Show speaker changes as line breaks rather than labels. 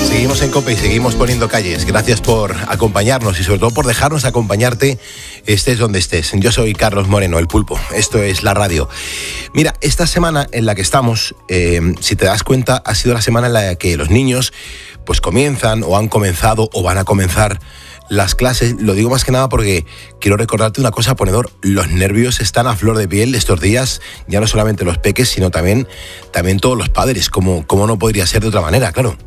Seguimos en COPE y seguimos poniendo calles. Gracias por acompañarnos y sobre todo por dejarnos acompañarte estés donde estés. Yo soy Carlos Moreno, el Pulpo. Esto es la radio. Mira, esta semana en la que estamos, si te das cuenta, ha sido la semana en la que los niños pues comienzan o han comenzado o van a comenzar las clases. Lo digo más que nada porque quiero recordarte una cosa, ponedor. Los nervios están a flor de piel estos días, ya no solamente los peques, sino también todos los padres. Como no podría ser de otra manera, claro.